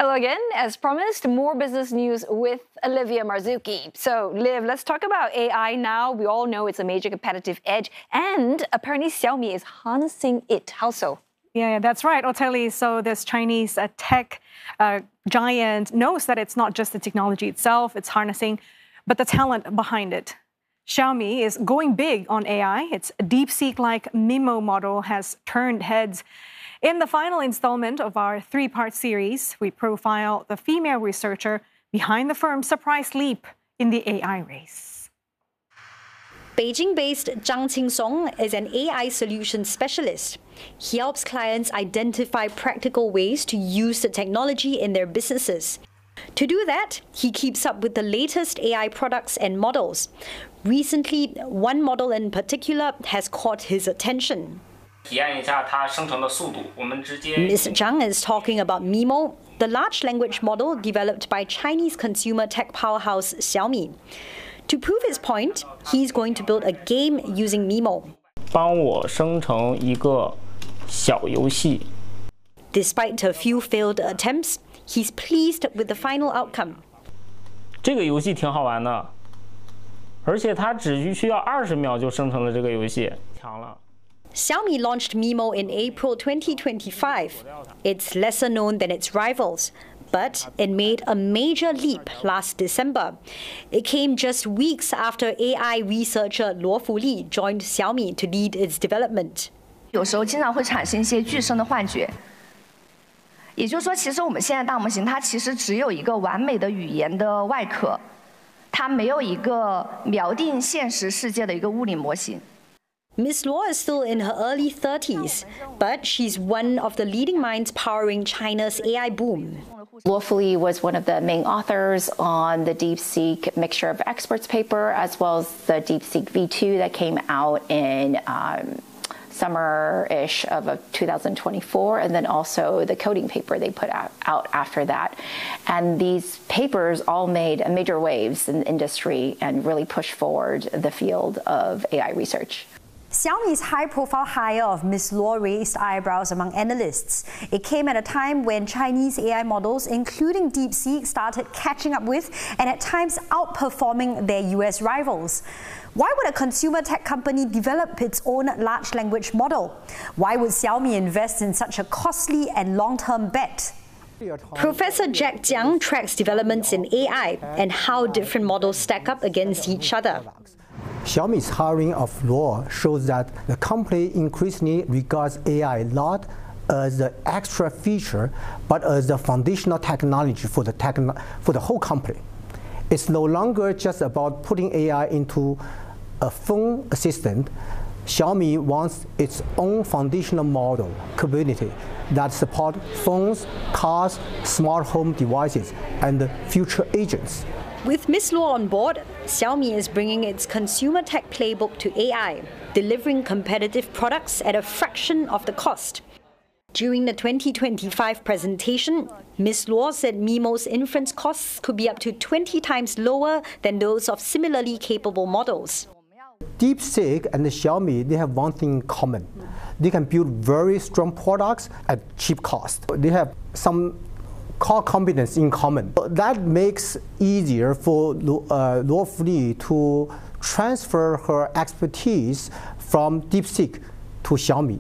Hello again. As promised, more business news with Olivia Marzuki. So, Liv, let's talk about AI now. We all know it's a major competitive edge, and apparently Xiaomi is harnessing it. How so? Yeah, that's right, Oteli. So this Chinese tech giant knows that it's not just the technology itself, it's harnessing, but the talent behind it. Xiaomi is going big on AI. Its DeepSeek-like MiMo model has turned heads. In the final installment of our three-part series, we profile the female researcher behind the firm's surprise leap in the AI race. Beijing-based Zhang Qingsong is an AI solution specialist. He helps clients identify practical ways to use the technology in their businesses. To do that, he keeps up with the latest AI products and models. Recently, one model in particular has caught his attention. Ms. Zhang is talking about MiMo, the large language model developed by Chinese consumer tech powerhouse Xiaomi. To prove his point, he's going to build a game using MiMo. Despite a few failed attempts, he's pleased with the final outcome. 这个游戏挺好玩的，而且它只需要20秒就生成了这个游戏，强了。 Xiaomi launched MiMo in April 2025. It's lesser known than its rivals, but it made a major leap last December. It came just weeks after AI researcher Luo Fuli joined Xiaomi to lead its development. 有时候经常会产生一些具身的幻觉。也就是说，其实我们现在大模型它其实只有一个完美的语言的外壳，它没有一个锚定现实世界的一个物理模型。 Ms. Luo is still in her early 30s, but she's one of the leading minds powering China's AI boom. Luo Fuli was one of the main authors on the DeepSeek Mixture of Experts paper, as well as the DeepSeek V2 that came out in summer-ish of 2024, and then also the coding paper they put out after that. And these papers all made major waves in the industry and really pushed forward the field of AI research. Xiaomi's high-profile hire of Ms. Luo raised eyebrows among analysts. It came at a time when Chinese AI models, including DeepSeek, started catching up with and at times outperforming their US rivals. Why would a consumer tech company develop its own large language model? Why would Xiaomi invest in such a costly and long-term bet? Professor Jack Jiang tracks developments in AI and how different models stack up against each other. Xiaomi's hiring of Luo shows that the company increasingly regards AI not as the extra feature, but as the foundational technology for the whole company. It's no longer just about putting AI into a phone assistant. Xiaomi wants its own foundational model community that supports phones, cars, smart home devices, and future agents. With Ms. Luo on board, Xiaomi is bringing its consumer tech playbook to AI, delivering competitive products at a fraction of the cost. During the 2025 presentation, Ms. Luo said MiMo's inference costs could be up to 20 times lower than those of similarly capable models. DeepSeek and Xiaomi, they have one thing in common. They can build very strong products at cheap cost. They have some core competence in common. That makes easier for Luo Fuli to transfer her expertise from DeepSeek to Xiaomi.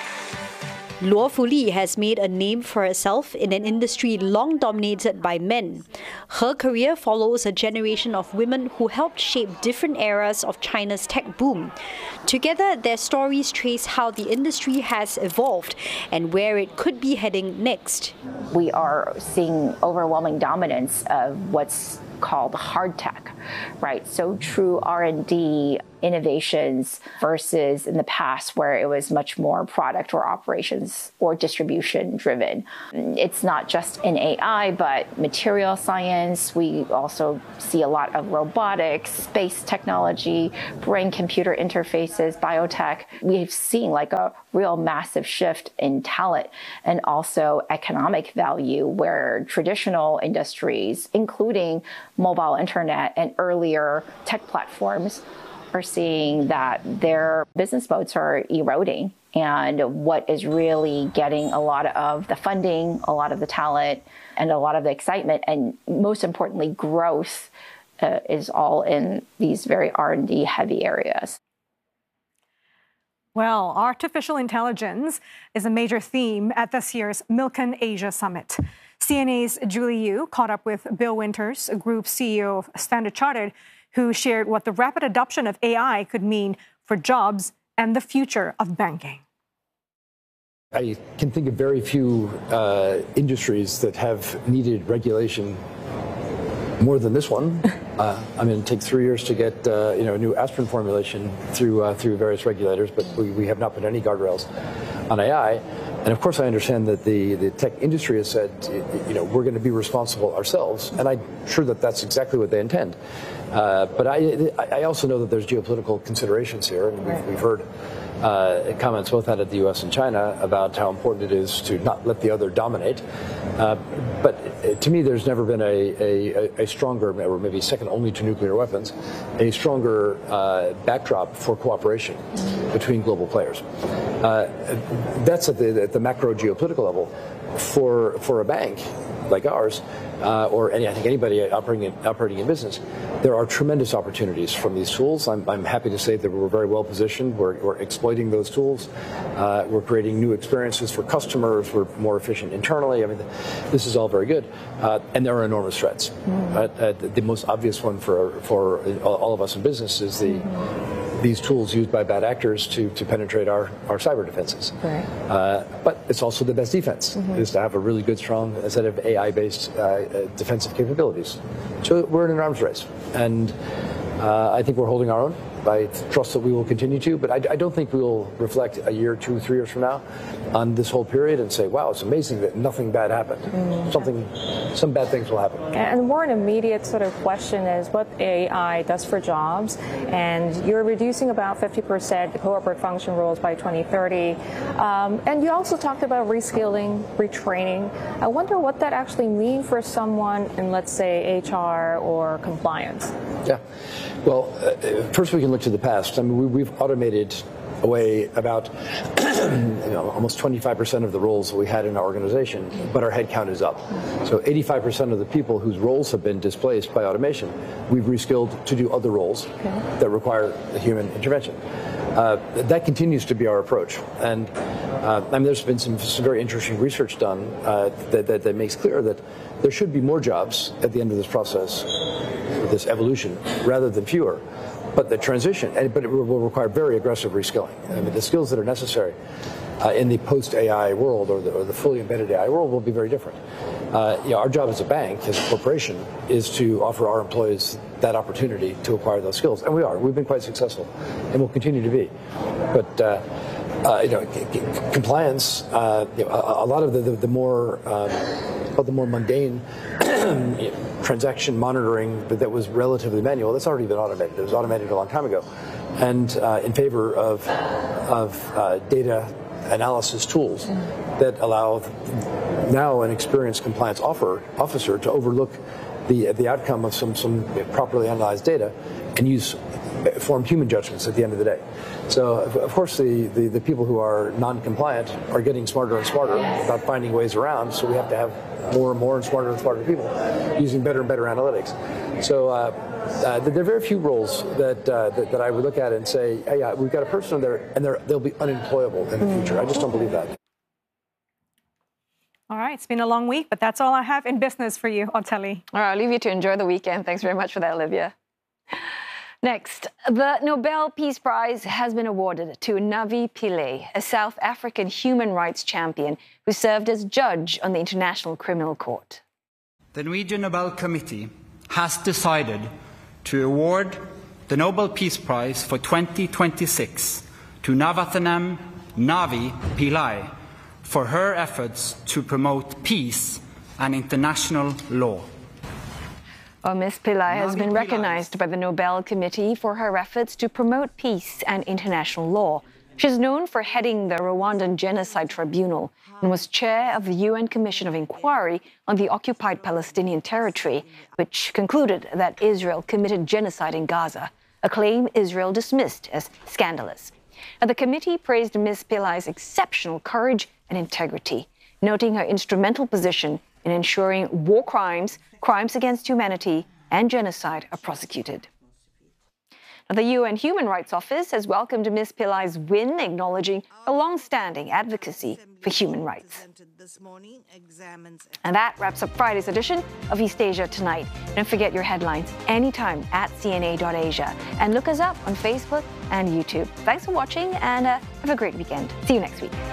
Luo Fuli has made a name for herself in an industry long dominated by men. Her career follows a generation of women who helped shape different eras of China's tech boom. Together, their stories trace how the industry has evolved and where it could be heading next. We are seeing overwhelming dominance of what's called hard tech, right? So true R&D innovations versus in the past where it was much more product or operations or distribution driven. It's not just in AI, but material science. We also see a lot of robotics, space technology, brain-computer interfaces, biotech. We've seen like a real massive shift in talent and also economic value where traditional industries, including mobile internet and earlier tech platforms, are seeing that their business modes are eroding. And what is really getting a lot of the funding, a lot of the talent, and a lot of the excitement, and most importantly, growth, is all in these very R&D heavy areas. Well, artificial intelligence is a major theme at this year's Milken Asia Summit. CNA's Julie Yu caught up with Bill Winters, a group CEO of Standard Chartered, who shared what the rapid adoption of AI could mean for jobs and the future of banking. I can think of very few industries that have needed regulation more than this one. I mean, it takes 3 years to get a new aspirin formulation through various regulators, but we have not put any guardrails on AI. And of course, I understand that the tech industry has said, we're going to be responsible ourselves, and I'm sure that that's exactly what they intend. But I also know that there's geopolitical considerations here, and we've heard comments both out of the U.S. and China about how important it is to not let the other dominate. But to me, there's never been a stronger, or maybe second only to nuclear weapons, a stronger backdrop for cooperation between global players. That's at the macro geopolitical level. For a bank like ours, or I think anybody operating in business, there are tremendous opportunities from these tools. I'm happy to say that we're very well positioned. We're exploiting those tools. We're creating new experiences for customers. We're more efficient internally. I mean, this is all very good, and there are enormous threats. The most obvious one for all of us in business is these tools used by bad actors to penetrate our cyber defenses. Right. But it's also the best defense, is to have a really good, strong set of AI-based defensive capabilities. So we're in an arms race, and I think we're holding our own. I trust that we will continue to, but I don't think we will reflect a year, 2, 3 years from now on this whole period and say, wow, it's amazing that nothing bad happened. Some bad things will happen. And more an immediate sort of question is what AI does for jobs, and you're reducing about 50% corporate function roles by 2030. And you also talked about reskilling, retraining. I wonder what that actually means for someone in, let's say, HR or compliance. Yeah. Well, first we can look to the past. I mean, we've automated away about almost 25% of the roles that we had in our organization, but our headcount is up. So 85% of the people whose roles have been displaced by automation, we've reskilled to do other roles that require human intervention. That continues to be our approach. And I mean, there's been some very interesting research done that makes clear that there should be more jobs at the end of this process, this evolution, rather than fewer. But the transition, but it will require very aggressive reskilling. I mean, the skills that are necessary in the post-AI world or the fully embedded AI world will be very different. Our job as a bank, as a corporation, is to offer our employees that opportunity to acquire those skills, and we are. We've been quite successful, and will continue to be. But compliance, a lot of the more mundane transaction monitoring that was relatively manual, that's already been automated. It was automated a long time ago, and in favor of data analysis tools that allow now an experienced compliance officer to overlook the outcome of some properly analyzed data and form human judgments at the end of the day. So, of course, the people who are non-compliant are getting smarter and smarter about finding ways around, so we have to have more and more and smarter people using better and better analytics. So there are very few roles that I would look at and say, hey, yeah, we've got a person there, and they'll be unemployable in the future. I just don't believe that. All right, it's been a long week, but that's all I have in business for you, Oteli. All right, I'll leave you to enjoy the weekend. Thanks very much for that, Olivia. Next, the Nobel Peace Prize has been awarded to Navi Pillay, a South African human rights champion who served as judge on the International Criminal Court. The Norwegian Nobel Committee has decided to award the Nobel Peace Prize for 2026 to Navathanam Navi Pillay for her efforts to promote peace and international law. Well, Ms. Pillay has been recognized by the Nobel Committee for her efforts to promote peace and international law. She's known for heading the Rwandan Genocide Tribunal and was chair of the UN Commission of Inquiry on the occupied Palestinian territory, which concluded that Israel committed genocide in Gaza. a claim Israel dismissed as scandalous. Now, the committee praised Ms. Pillai's exceptional courage and integrity, noting her instrumental position in ensuring war crimes, crimes against humanity, and genocide are prosecuted. Now, the UN Human Rights Office has welcomed Ms. Pillai's win, acknowledging her long-standing advocacy for human rights. And that wraps up Friday's edition of East Asia Tonight. Don't forget your headlines anytime at CNA.Asia. And look us up on Facebook and YouTube. Thanks for watching and have a great weekend. See you next week.